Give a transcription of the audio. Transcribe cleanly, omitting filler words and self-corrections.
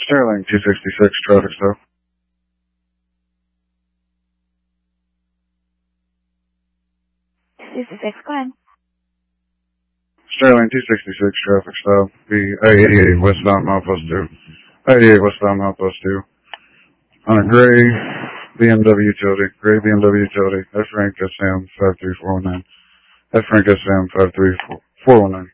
Sterling 266 traffic stop. This is X-Con. Sterling 266 traffic stop. The I-88 westbound Milepost 2. I-88 westbound Milepost 2. On a gray BMW utility. Gray BMW utility. F Frank SM 53419. F Frank SM 53419.